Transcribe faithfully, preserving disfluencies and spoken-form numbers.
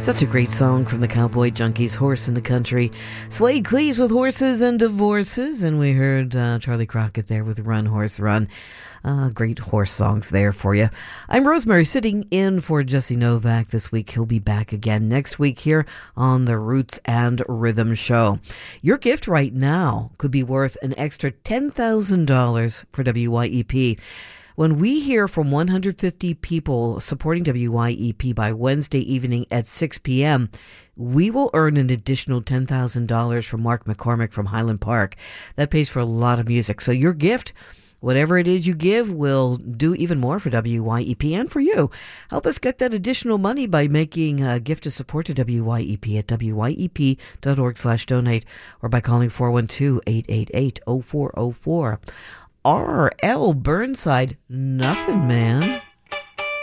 Such a great song from the Cowboy Junkies, Horse in the Country. Slade Cleaves with Horses and Divorces, and we heard uh, Charlie Crockett there with Run, Horse, Run. Uh, great horse songs there for you. I'm Rosemary, sitting in for Jesse Novak this week. He'll be back again next week here on the Roots and Rhythm Show. Your gift right now could be worth an extra ten thousand dollars for W Y E P. When we hear from one hundred fifty people supporting W Y E P by Wednesday evening at six p.m., we will earn an additional ten thousand dollars from Mark McCormick from Highland Park. That pays for a lot of music. So your gift, whatever it is you give, will do even more for W Y E P and for you. Help us get that additional money by making a gift of support to W Y E P at W Y E P dot org slash donate or by calling four one two, eight eight eight, oh four oh four. R L Burnside, nothing, man.